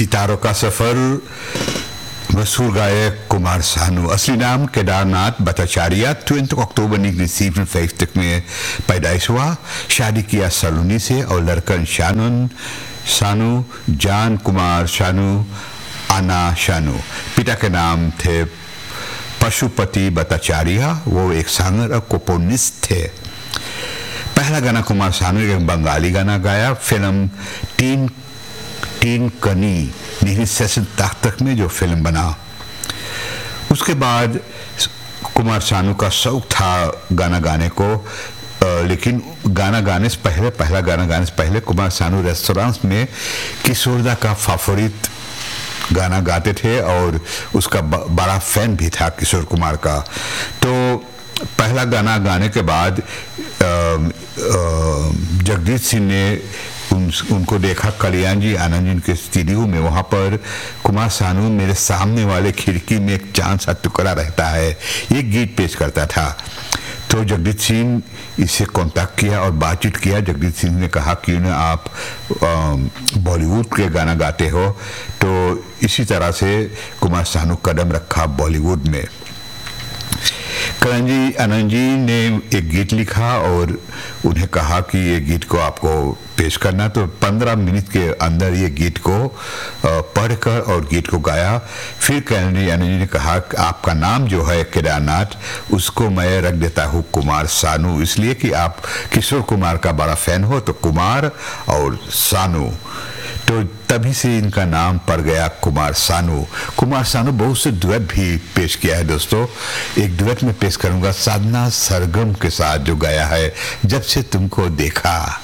सितारों का सफर। मशहूर गायक कुमार सानू, असली नाम केदारनाथ भट्टाचार्य, 20 अक्टूबर 1957 में पैदाइश हुआ। शादी किया सलोनी से और लड़कन शानन सानू, जान कुमार सानू, आना सानू। पिता के नाम थे पशुपति भट्टाचार्य, वो एक सिंगर और कंपोनिस्ट थे। पहला गाना कुमार सानू एक बंगाली गाना गाया फिल्म तीन कनी 1987 में जो फिल्म बना। उसके बाद कुमार सानू का शौक था गाना गाने को, लेकिन गाना गाने से पहले कुमार सानू रेस्टोरेंट्स में किशोरदा का फेवरेट गाना गाते थे और उसका बड़ा फैन भी था किशोर कुमार का। तो पहला गाना गाने के बाद जगदीश सिंह ने उनको देखा कल्याण जी आनंद जी के स्टूडियो में। वहाँ पर कुमार सानू मेरे सामने वाले खिड़की में एक चांद सा टुकड़ा रहता है, ये गीत पेश करता था। तो जगदीश सिंह इससे कांटेक्ट किया और बातचीत किया। जगदीश सिंह ने कहा कि उन्हें आप बॉलीवुड के गाना गाते हो। तो इसी तरह से कुमार सानू कदम रखा बॉलीवुड में। कल्याण जी आनंद जी ने एक गीत लिखा और उन्हें कहा कि ये गीत को आपको पेश करना। तो 15 मिनट के अंदर ये गीत को पढ़कर और गीत को गाया। फिर कल्याण जी आनंद जी ने कहा कि आपका नाम जो है केदारनाथ, उसको मैं रख देता हूँ कुमार सानू, इसलिए कि आप किशोर कुमार का बड़ा फैन हो, तो कुमार और सानू। तो तभी से इनका नाम पड़ गया कुमार सानू। कुमार सानू बहुत से डुएट भी पेश किया है दोस्तों। एक डुएट में पेश करूंगा साधना सरगम के साथ जो गाया है जब से तुमको देखा।